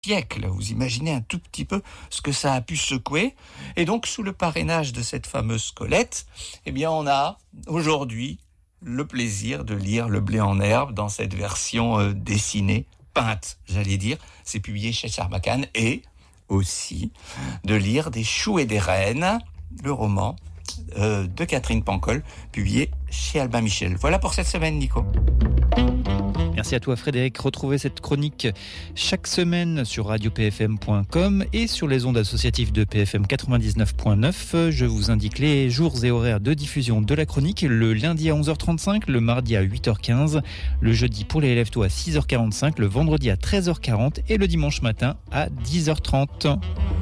siècles. Vous imaginez un tout petit peu ce que ça a pu secouer. Et donc, sous le parrainage de cette fameuse Colette, eh bien, on a aujourd'hui le plaisir de lire Le blé en herbe dans cette version dessinée, peinte, j'allais dire. C'est publié chez Sarbacane, et aussi de lire Des choux et des reines, le roman de Catherine Pancol, publié chez Albin Michel. Voilà pour cette semaine, Nico. Merci à toi Frédéric. Retrouvez cette chronique chaque semaine sur radiopfm.com et sur les ondes associatives de PFM 99.9. Je vous indique les jours et horaires de diffusion de la chronique: le lundi à 11h35, le mardi à 8h15, le jeudi pour les élèves tôt à 6h45, le vendredi à 13h40 et le dimanche matin à 10h30.